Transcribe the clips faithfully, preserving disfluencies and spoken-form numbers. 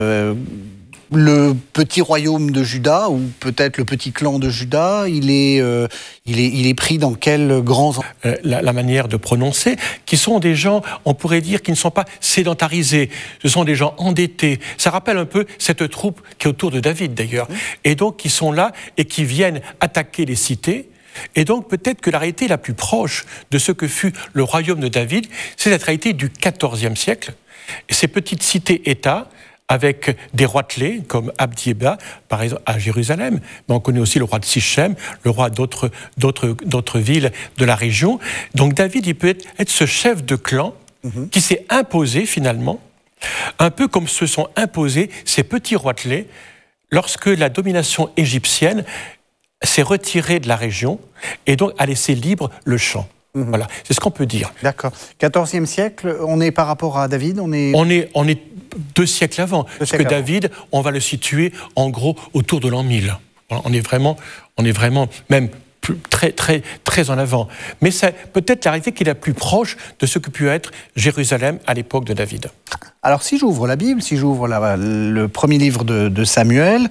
euh, le petit royaume de Juda, ou peut-être le petit clan de Juda, il est, euh, il est, il est pris dans quels grands... Euh, la, la manière de prononcer, qui sont des gens, on pourrait dire, qui ne sont pas sédentarisés. Ce sont des gens endettés. Ça rappelle un peu cette troupe qui est autour de David, d'ailleurs. Mmh. Et donc, qui sont là et qui viennent attaquer les cités. Et donc, peut-être que la réalité la plus proche de ce que fut le royaume de David, c'est cette réalité du quatorzième siècle. Et ces petites cités-États, avec des rois clés, comme Abdiéba, par exemple, à Jérusalem. Mais on connaît aussi le roi de Sichem, le roi d'autres, d'autres, d'autres villes de la région. Donc David, il peut être, être ce chef de clan mm-hmm. qui s'est imposé, finalement, un peu comme se sont imposés ces petits rois clés lorsque la domination égyptienne s'est retirée de la région et donc a laissé libre le champ. Mmh. Voilà, c'est ce qu'on peut dire. D'accord. quatorzième siècle, on est par rapport à David, on est... On est, on est deux siècles avant. Deux parce siècles que avant. David, on va le situer en gros autour de l'an mille. On est vraiment, on est vraiment même plus, très, très, très en avant. Mais c'est peut-être la réalité qui est la plus proche de ce que peut être Jérusalem à l'époque de David. Alors si j'ouvre la Bible, si j'ouvre la, le premier livre de, de Samuel...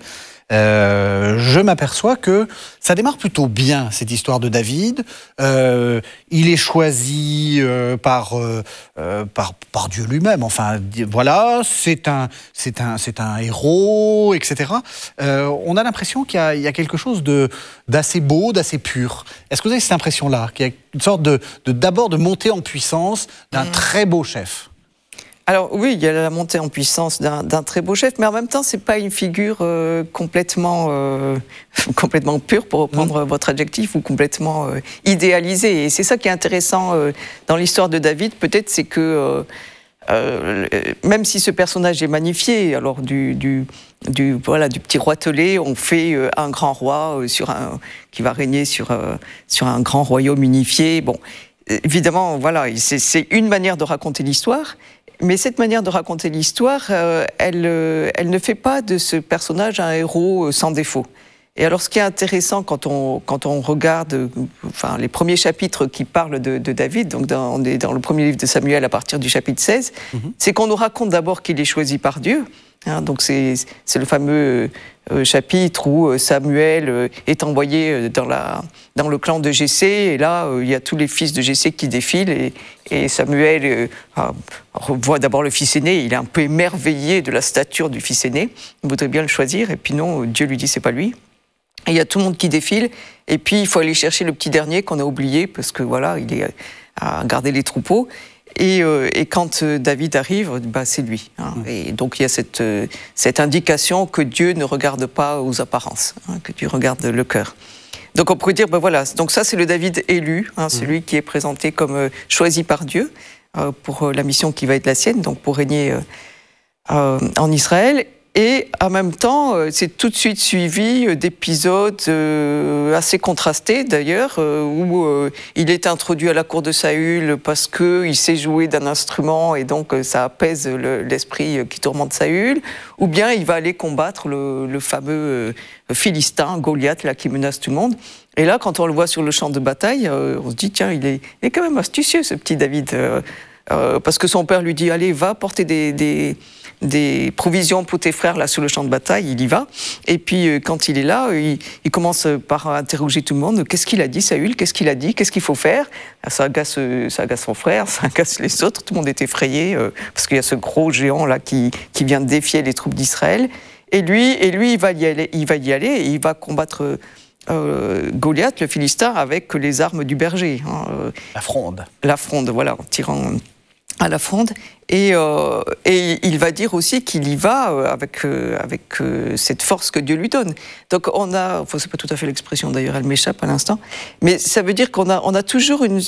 Euh, je m'aperçois que ça démarre plutôt bien, cette histoire de David. Euh, il est choisi euh, par, euh, par, par Dieu lui-même. Enfin, voilà, c'est un, c'est un, c'est un héros, et cetera. Euh, on a l'impression qu'il y a, il y a quelque chose de, d'assez beau, d'assez pur. Est-ce que vous avez cette impression-là, qu'il y a une sorte de, de d'abord de montée en puissance d'un mmh. très beau chef? Alors oui, il y a la montée en puissance d'un, d'un très beau chef, mais en même temps, c'est pas une figure euh, complètement, euh, complètement pure, pour reprendre mmh. votre adjectif, ou complètement euh, idéalisée. Et c'est ça qui est intéressant euh, dans l'histoire de David, peut-être, c'est que euh, euh, même si ce personnage est magnifié, alors du, du, du, voilà, du petit roitelet, on fait euh, un grand roi euh, sur un, qui va régner sur, euh, sur un grand royaume unifié. Bon, évidemment, voilà, c'est, c'est une manière de raconter l'histoire. Mais cette manière de raconter l'histoire, euh, elle, euh, elle ne fait pas de ce personnage un héros euh, sans défaut. Et alors, ce qui est intéressant quand on, quand on regarde euh, enfin, les premiers chapitres qui parlent de, de David, donc dans, on est dans le premier livre de Samuel à partir du chapitre seize, mm-hmm. c'est qu'on nous raconte d'abord qu'il est choisi par Dieu. Hein, donc c'est, c'est le fameux euh, chapitre où Samuel euh, est envoyé dans, la, dans le clan de Jessé, et là euh, il y a tous les fils de Jessé qui défilent, et, et Samuel euh, voit d'abord le fils aîné, il est un peu émerveillé de la stature du fils aîné, il voudrait bien le choisir, et puis non, Dieu lui dit c'est pas lui. Et il y a tout le monde qui défile, et puis il faut aller chercher le petit dernier qu'on a oublié, parce que voilà, il est à garder les troupeaux. Et, euh, et quand euh, David arrive, bah, c'est lui. Hein. Mmh. Et donc il y a cette, euh, cette indication que Dieu ne regarde pas aux apparences, hein, que Dieu regarde le cœur. Donc on pourrait dire, ben voilà, donc ça c'est le David élu, hein, mmh. celui qui est présenté comme euh, choisi par Dieu euh, pour euh, la mission qui va être la sienne, donc pour régner euh, euh, en Israël. Et en même temps, c'est tout de suite suivi d'épisodes euh, assez contrastés d'ailleurs, euh, où euh, il est introduit à la cour de Saül parce qu'il sait jouer d'un instrument et donc euh, ça apaise le, l'esprit qui tourmente Saül, ou bien il va aller combattre le, le fameux euh, Philistin, Goliath, là, qui menace tout le monde. Et là, quand on le voit sur le champ de bataille, euh, on se dit, tiens, il est, il est quand même astucieux ce petit David, euh, euh, parce que son père lui dit, allez, va porter des... des des provisions pour tes frères là sur le champ de bataille, il y va. Et puis euh, quand il est là, il, il commence par interroger tout le monde. Qu'est-ce qu'il a dit, Saül? Qu'est-ce qu'il a dit? Qu'est-ce qu'il faut faire? Ça agace, ça agace son frère, ça agace les autres. Tout le monde est effrayé euh, parce qu'il y a ce gros géant là qui, qui vient défier les troupes d'Israël. Et lui, et lui, il va y aller, il va y aller et il va combattre euh, Goliath, le Philistin, avec les armes du berger. Hein, euh, la fronde. La fronde, voilà, en tirant à la fronde, et, euh, et il va dire aussi qu'il y va euh, avec, euh, avec euh, cette force que Dieu lui donne. Donc on a, enfin c'est pas tout à fait l'expression d'ailleurs, elle m'échappe à l'instant, mais ça veut dire qu'on a, on a toujours une...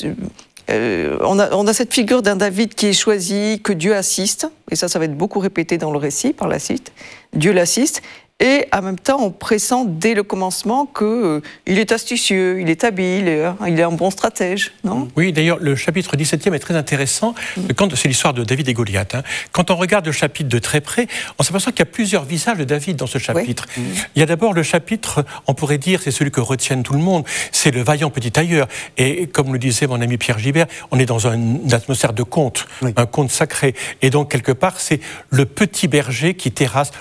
Euh, on, a, on a cette figure d'un David qui est choisi, que Dieu assiste, et ça, ça va être beaucoup répété dans le récit par la suite, Dieu l'assiste, et en même temps on pressent dès le commencement qu'il euh, est astucieux, il est habile, hein, il est un bon stratège, non? Oui, d'ailleurs, le chapitre dix-septième est très intéressant. Quand, c'est l'histoire de David et Goliath. Hein. Quand on regarde le chapitre de très près, on s'aperçoit qu'il y a plusieurs visages de David dans ce chapitre. Oui. Il y a d'abord le chapitre, on pourrait dire, c'est celui que retienne tout le monde, c'est le vaillant petit tailleur. Et comme le disait mon ami Pierre Gibert, on est dans une atmosphère de conte, oui. un conte sacré. Et donc, quelque part, c'est le petit berger qui terrasse